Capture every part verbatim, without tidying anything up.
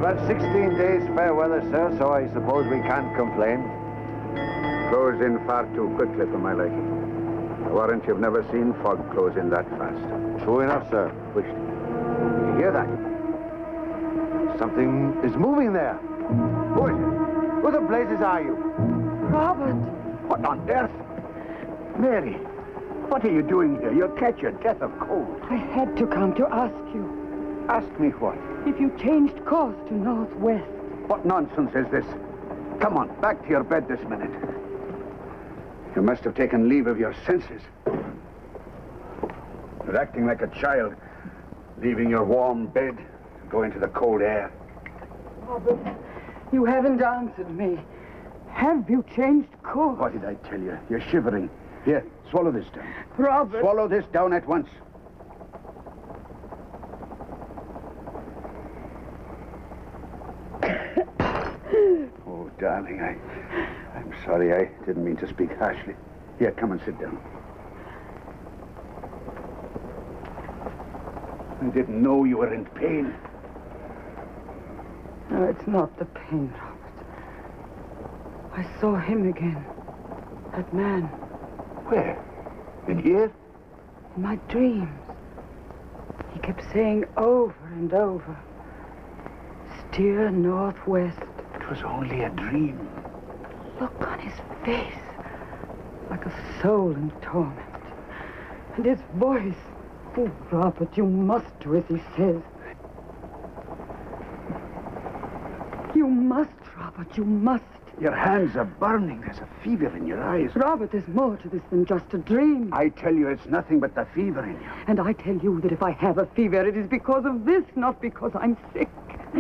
had sixteen days fair weather, sir, so I suppose we can't complain. Close in far too quickly for my liking. I warrant you've never seen fog close in that fast. True enough, sir. Which, you hear that? Something is moving there. Who is it? Who the blazes are you? Robert! What on earth? Mary, what are you doing here? You'll catch your death of cold. I had to come to ask you Ask me what? if you changed course to northwest. What nonsense is this? Come on, back to your bed this minute. You must have taken leave of your senses. You're acting like a child, leaving your warm bed to go into the cold air. Robert, you haven't answered me. Have you changed course? What did I tell you? You're shivering. Here, swallow this down. Robert! Swallow this down at once. Oh, darling, I... I'm sorry. I didn't mean to speak harshly. Here, come and sit down. I didn't know you were in pain. No, it's not the pain, Robert. I saw him again. That man. Where? In here? In my dreams. He kept saying over and over, steer northwest. It was only a dream. Look on his face, like a soul in torment. And his voice. Oh, Robert, you must do as he says. You must, Robert, you must. Your hands are burning. There's a fever in your eyes. Robert, there's more to this than just a dream. I tell you, it's nothing but the fever in you. And I tell you that if I have a fever, it is because of this, not because I'm sick.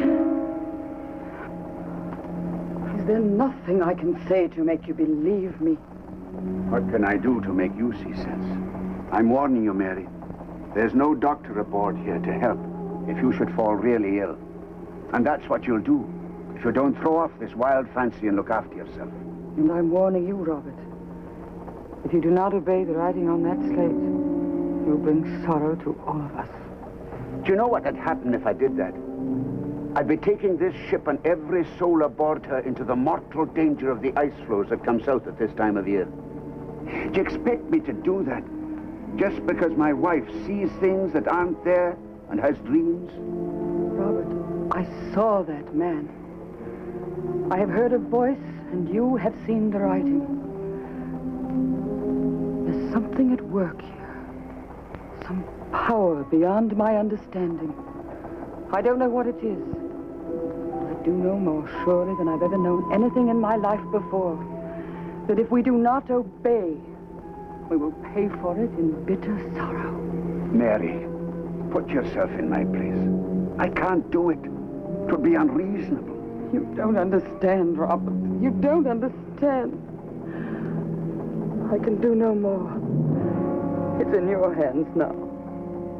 Is there nothing I can say to make you believe me? What can I do to make you see sense? I'm warning you, Mary. There's no doctor aboard here to help if you should fall really ill. And that's what you'll do if you don't throw off this wild fancy and look after yourself. And I'm warning you, Robert. If you do not obey the writing on that slate, you'll bring sorrow to all of us. Do you know what would happen if I did that? I'd be taking this ship and every soul aboard her into the mortal danger of the ice floes that come south at this time of year. Do you expect me to do that just because my wife sees things that aren't there and has dreams? Robert, I saw that man. I have heard a voice, and you have seen the writing. There's something at work here. Some power beyond my understanding. I don't know what it is. But I do know more surely than I've ever known anything in my life before. That if we do not obey, we will pay for it in bitter sorrow. Mary, put yourself in my place. I can't do it. It would be unreasonable. You don't understand, Robert. You don't understand. I can do no more. It's in your hands now.